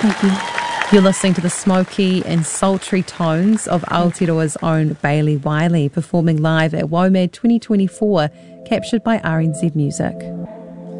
Thank you. You're listening to the smoky and sultry tones of Aotearoa's own Bailey Wiley performing live at WOMAD 2024, captured by RNZ Music.